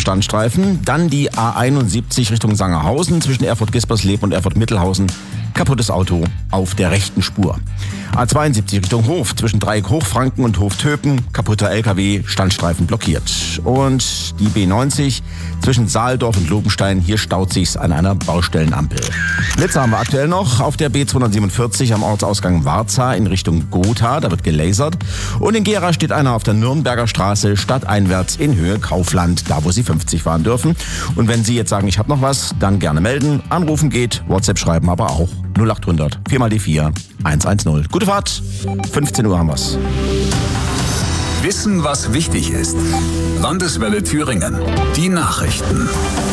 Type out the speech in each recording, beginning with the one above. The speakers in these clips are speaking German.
Standstreifen. Dann die A71 Richtung Sangerhausen zwischen Erfurt-Gispersleben und Erfurt-Mittelhausen. Kaputtes Auto auf der rechten Spur. A72 Richtung Hof zwischen Dreieck Hochfranken und Hoftöpen. Kaputter LKW, Standstreifen blockiert. Und die B90 zwischen Saaldorf und Lobenstein. Hier staut sich's an einer Baustellenampel. Blitze haben wir aktuell noch auf der B247 am Ortsausgang Warza in Richtung Gotha. Da wird gelasert. Und in Gera steht einer auf der Nürnberger Straße stadteinwärts in Höhe Kaufland, da wo Sie 50 fahren dürfen. Und wenn Sie jetzt sagen, ich habe noch was, dann gerne melden. Anrufen geht, WhatsApp schreiben aber auch. 0800 4 mal die 4 110. Gute Fahrt. 15 Uhr haben wir's. Wissen, was wichtig ist. Landeswelle Thüringen. Die Nachrichten.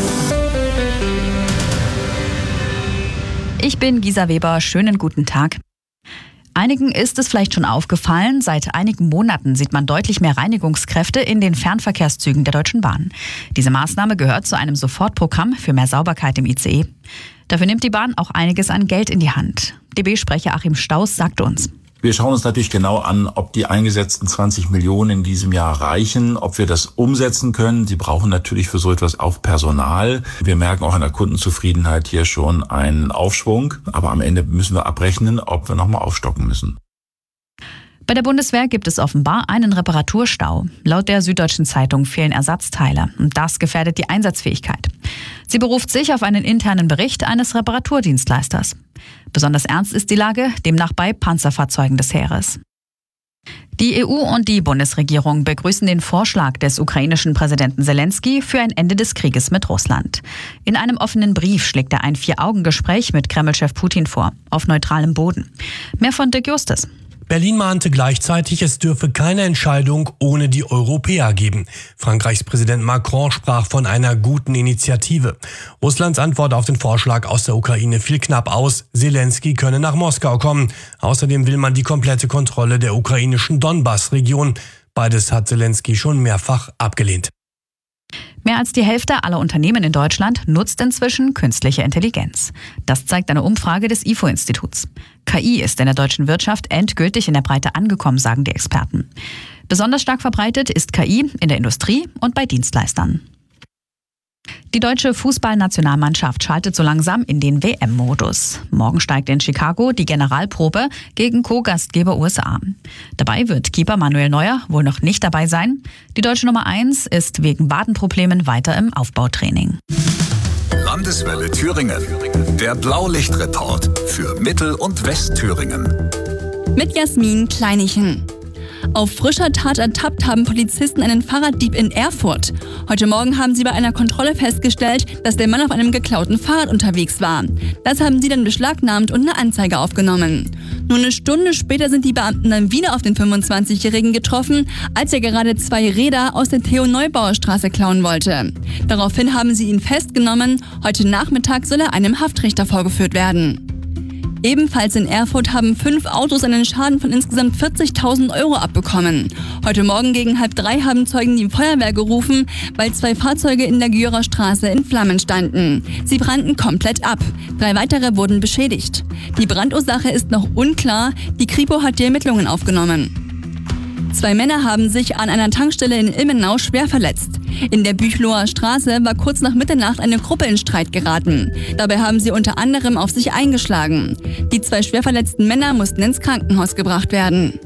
Ich bin Gisa Weber. Schönen guten Tag. Einigen ist es vielleicht schon aufgefallen, seit einigen Monaten sieht man deutlich mehr Reinigungskräfte in den Fernverkehrszügen der Deutschen Bahn. Diese Maßnahme gehört zu einem Sofortprogramm für mehr Sauberkeit im ICE. Dafür nimmt die Bahn auch einiges an Geld in die Hand. DB-Sprecher Achim Staus sagt uns: Wir schauen uns natürlich genau an, ob die eingesetzten 20 Millionen in diesem Jahr reichen, ob wir das umsetzen können. Sie brauchen natürlich für so etwas auch Personal. Wir merken auch an der Kundenzufriedenheit hier schon einen Aufschwung. Aber am Ende müssen wir abrechnen, ob wir nochmal aufstocken müssen. Bei der Bundeswehr gibt es offenbar einen Reparaturstau. Laut der Süddeutschen Zeitung fehlen Ersatzteile und das gefährdet die Einsatzfähigkeit. Sie beruft sich auf einen internen Bericht eines Reparaturdienstleisters. Besonders ernst ist die Lage demnach bei Panzerfahrzeugen des Heeres. Die EU und die Bundesregierung begrüßen den Vorschlag des ukrainischen Präsidenten Zelensky für ein Ende des Krieges mit Russland. In einem offenen Brief schlägt er ein 4-Augen-Gespräch mit Kremlchef Putin vor, auf neutralem Boden. Mehr von Dirk Justus. Berlin mahnte gleichzeitig, es dürfe keine Entscheidung ohne die Europäer geben. Frankreichs Präsident Macron sprach von einer guten Initiative. Russlands Antwort auf den Vorschlag aus der Ukraine fiel knapp aus. Zelensky könne nach Moskau kommen. Außerdem will man die komplette Kontrolle der ukrainischen Donbass-Region. Beides hat Zelensky schon mehrfach abgelehnt. Mehr als die Hälfte aller Unternehmen in Deutschland nutzt inzwischen künstliche Intelligenz. Das zeigt eine Umfrage des IFO-Instituts. KI ist in der deutschen Wirtschaft endgültig in der Breite angekommen, sagen die Experten. Besonders stark verbreitet ist KI in der Industrie und bei Dienstleistern. Die deutsche Fußballnationalmannschaft schaltet so langsam in den WM-Modus. Morgen steigt in Chicago die Generalprobe gegen Co-Gastgeber USA. Dabei wird Keeper Manuel Neuer wohl noch nicht dabei sein. Die deutsche Nummer 1 ist wegen Wadenproblemen weiter im Aufbautraining. Landeswelle Thüringen. Der Blaulichtreport für Mittel- und Westthüringen. Mit Jasmin Kleinichen. Auf frischer Tat ertappt haben Polizisten einen Fahrraddieb in Erfurt. Heute Morgen haben sie bei einer Kontrolle festgestellt, dass der Mann auf einem geklauten Fahrrad unterwegs war. Das haben sie dann beschlagnahmt und eine Anzeige aufgenommen. Nur eine Stunde später sind die Beamten dann wieder auf den 25-Jährigen getroffen, als er gerade 2 Räder aus der Theo-Neubauer-Straße klauen wollte. Daraufhin haben sie ihn festgenommen. Heute Nachmittag soll er einem Haftrichter vorgeführt werden. Ebenfalls in Erfurt haben 5 Autos einen Schaden von insgesamt 40.000 € abbekommen. Heute Morgen gegen 2:30 haben Zeugen die Feuerwehr gerufen, weil 2 Fahrzeuge in der Györer Straße in Flammen standen. Sie brannten komplett ab. 3 weitere wurden beschädigt. Die Brandursache ist noch unklar. Die Kripo hat die Ermittlungen aufgenommen. 2 Männer haben sich an einer Tankstelle in Ilmenau schwer verletzt. In der Büchloher Straße war kurz nach Mitternacht eine Gruppe in Streit geraten. Dabei haben sie unter anderem auf sich eingeschlagen. Die 2 schwer verletzten Männer mussten ins Krankenhaus gebracht werden.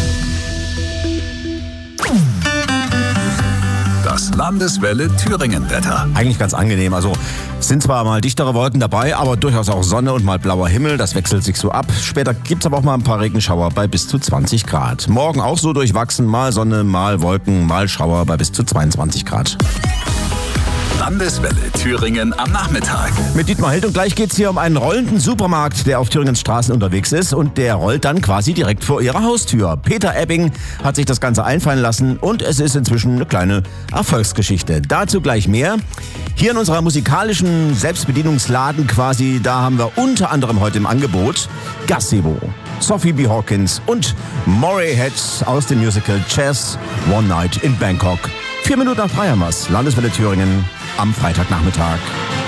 Das Landeswelle Thüringen-Wetter. Eigentlich ganz angenehm. Also es sind zwar mal dichtere Wolken dabei, aber durchaus auch Sonne und mal blauer Himmel. Das wechselt sich so ab. Später gibt's aber auch mal ein paar Regenschauer bei bis zu 20 Grad. Morgen auch so durchwachsen. Mal Sonne, mal Wolken, mal Schauer bei bis zu 22 Grad. Landeswelle Thüringen am Nachmittag. Mit Dietmar Held und gleich geht's hier um einen rollenden Supermarkt, der auf Thüringens Straßen unterwegs ist und der rollt dann quasi direkt vor ihrer Haustür. Peter Ebbing hat sich das Ganze einfallen lassen und es ist inzwischen eine kleine Erfolgsgeschichte. Dazu gleich mehr. Hier in unserer musikalischen Selbstbedienungsladen quasi, da haben wir unter anderem heute im Angebot Gazebo, Sophie B. Hawkins und Moray Head aus dem Musical Chess One Night in Bangkok. 4 Minuten nach 3 haben wir's. Landeswelle Thüringen am Freitagnachmittag.